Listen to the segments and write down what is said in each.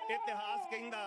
इतिहास कहंदा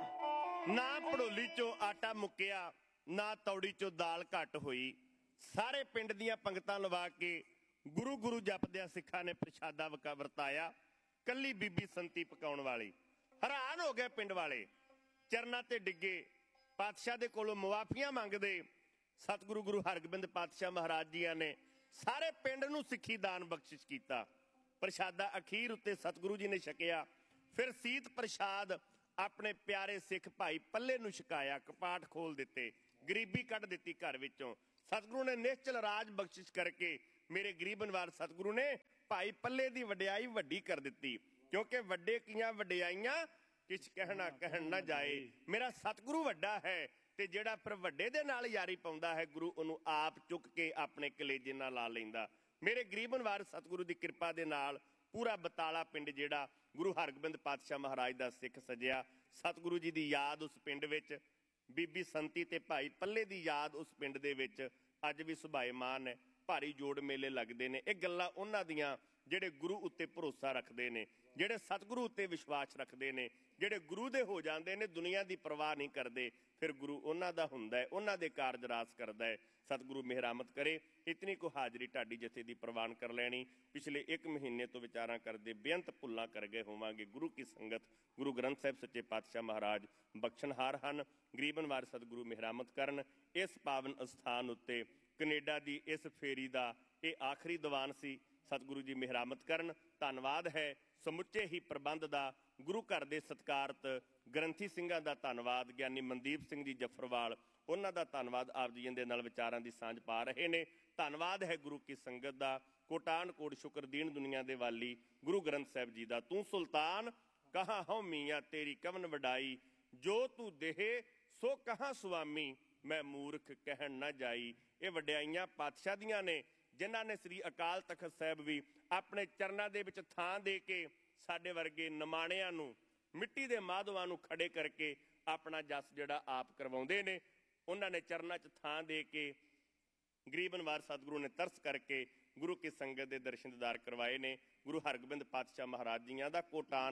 ना भड़ोली चो आटा मुक्या ना तौड़ी चो दाल घट हुई। सारे पिंड दियां पंगतां लवा के गुरु गुरु जपदिया सिखा ने प्रशादा वरताया। कली बीबी संती पकाउण वाली। हैरान हो गए पिंड वाले, चरनां ते डिगे, पातशाह दे कोलों मुआफियां मंगदे। सतगुरु गुरु हरगोबिंद पातशाह महाराज जियां ने सारे पिंड नूं सिੱਖੀ दान बख्शिश कीता। प्रशादा अखीर उत्ते सतगुरु जी ने छकिया। फिर सीत प्रशाद अपने प्यारे सिख भाई पल्ले नूं छकाया। कपाट खोल दिते, गरीबी कढ दिती घर विचों। सतगुरु ने निश्चल राज बख्शिश करके मेरे गरीब नवाज सतगुरु ने भाई पल्ले दी वडियाई वड्डी कर दिती। क्योंकि वड्डे कीआं वडियाइयां किछ कहना कहण ना जाए। मेरा सतगुरु वड्डा है ते जेड़ा फिर वड्डे दे नाल यारी पाउंदा है, गुरु उहनूं आप चुक के अपने कलेजे नाल ला लैंदा। मेरे गरीब नवाज सतगुरु की कृपा दे नाल पूरा बताला पिंड जेड़ा गुरु हरगोबिंद पातशाह महाराज का सिख सजिया। सतगुरु जी की याद उस पिंड विच, बीबी संती ते भाई पल्ले की याद उस पिंड दे विच अज भी सुभाएमान है। भारी जोड़ मेले लगते हैं। ये गल्लां उन्हां दियां जेड़े गुरु उत्ते भरोसा रखते हैं, जेड़े सतगुरु उत्ते विश्वास रखते हैं, जेड़े गुरु दे हो जाते हैं, दुनिया की परवाह नहीं करते। फिर गुरु उन्हां दा हुंदा है, उन्हां दे कारज रास करता है। सतगुरु मेहरामत करे। इतनी को हाजरी ढाडी जथे दी प्रवान कर लैनी। पिछले 1 महीने तो विचारां करदे बेअंत भुल्लां कर गए होवांगे। गुरु की संगत गुरु ग्रंथ साहिब सच्चे पातशाह महाराज बख्शनहार हन। गरीब नवाज सतगुरु मेहरामत करन। इस पावन अस्थान उत्ते कनेडा की इस फेरी का ये आखिरी दीवान सी। सतगुरु जी मेहरामत करन। धन्नवाद है समुचे ही प्रबंध का। गुरु घर के सत्कारत ग्रंथी सिंघां दा धन्नवाद। ज्ञानी मनदीप सिंह जी जफरवाल उन्हां दा धन्नवाद। आप जी दे नाल विचारां दी सांझ पा रहे ने। धन्नवाद है गुरु की संगत का। कोटान कोट शुक्र दीन दुनिया दे वाली गुरु ग्रंथ साहिब जी का। तू सुल्तान कहाँ हो मियाँ तेरी कवन वडाई। जो तू देहे सो कहाँ स्वामी मैं मूर्ख कहण ना जाई। ये वड्याइयां पातशाह दियां ने जिन्हां ने श्री अकाल तखत साहिब भी अपने चरनां दे विच थां दे के साडे वर्गे नमाणियां नूं मिट्टी दे माधवां नूं खड़े करके अपना जस जिहड़ा आप करवाउंदे ने। उन्हां ने चरनां च थां दे के गरीब नवाज सतगुरु ने तरस करके गुरु की संगत के दर्शन दीदार करवाए ने। गुरु हरगोबिंद पातशाह महाराज जियां दा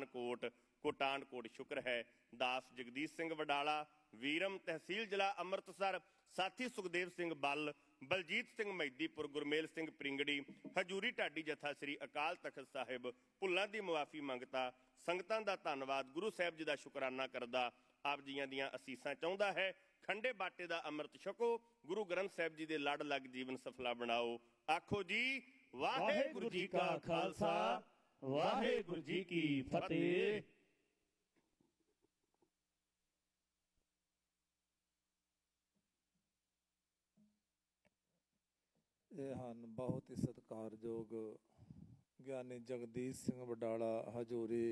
कोटान कोट शुक्र है। दास जगदीश सिंह वडाला, वीरम तहसील जिला अमृतसर, साथी सुखदेव सिंह बल, बलजीत सिंह मैदीपुर, गुरमेल सिंह प्रिंगड़ी, हजूरी ढाडी जथा श्री अकाल तखत साहिब भुल्लां दी मुआफी मंगता। संगतां दा धन्नवाद। गुरु साहिब जी का शुकराना करदा। आप जियां दियां असीसां चाहुंदा है। खंडे बाटे का अमृत छको। गुरु ग्रंथ साहिब जी के लड़ लग जीवन सफला बनाओ। आखो जी वाहेगुरु जी का खालसा वाहेगुरु जी की फतेह। ਇਹ ਹਨ ਬਹੁਤ ਹੀ ਸਤਿਕਾਰਯੋਗ ਗਿਆਨੀ ਜਗਦੀਸ਼ ਸਿੰਘ ਵਡਾਲਾ ਹਜੂਰੀ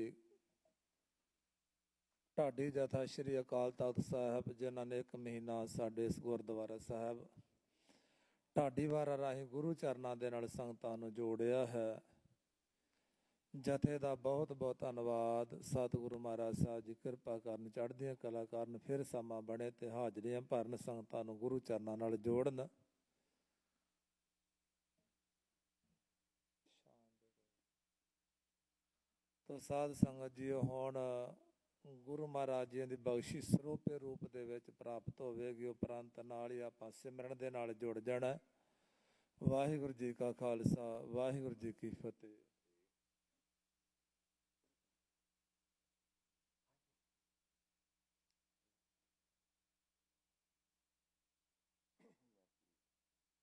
ਢਾਡੀ ਜਥਾ ਸ਼੍ਰੀ ਅਕਾਲ ਤਖਤ ਸਾਹਿਬ, ਜਿਨ੍ਹਾਂ ਨੇ 1 ਮਹੀਨਾ ਸਾਡੇ ਇਸ ਗੁਰਦੁਆਰਾ ਸਾਹਿਬ ਢਾਡੀ ਵਾਰਾ ਰਾਹੀਂ ਗੁਰੂ ਚਰਨਾਂ ਦੇ ਨਾਲ ਸੰਗਤਾਂ ਨੂੰ ਜੋੜਿਆ ਹੈ। ਜਥੇ ਦਾ ਬਹੁਤ ਬਹੁਤ ਧੰਨਵਾਦ। ਸਤਿਗੁਰੂ ਮਹਾਰਾਜ ਸਾਹਿਬ ਜੀ ਕਿਰਪਾ ਕਰਨ, ਚੜ੍ਹਦੀਆਂ ਕਲਾ ਕਰਨ, ਫਿਰ ਸਮਾਂ ਬਣੇ ਤੇ ਹਾਜ਼ਰੀਆਂ ਭਰਨ, ਸੰਗਤਾਂ ਨੂੰ ਗੁਰੂ ਚਰਨਾਂ ਨਾਲ ਜੋੜਨ। ਤੋ ਸਾਧ ਸੰਗਤ ਜੀ ਹੁਣ ਗੁਰੂ ਮਹਾਰਾਜ ਜੀ ਦੀ ਬਖਸ਼ਿਸ਼ ਸਰੂਪੇ ਰੂਪ ਦੇ ਵਿੱਚ ਪ੍ਰਾਪਤ ਹੋਵੇਗੀ। ਉਪਰੰਤ ਨਾਲ ਹੀ ਆਪਾਂ ਸਿਮਰਨ ਦੇ ਨਾਲ ਜੁੜ ਜਾਣਾ। ਵਾਹਿਗੁਰੂ ਜੀ ਕਾ ਖਾਲਸਾ ਵਾਹਿਗੁਰੂ ਜੀ ਕੀ ਫਤਿਹ।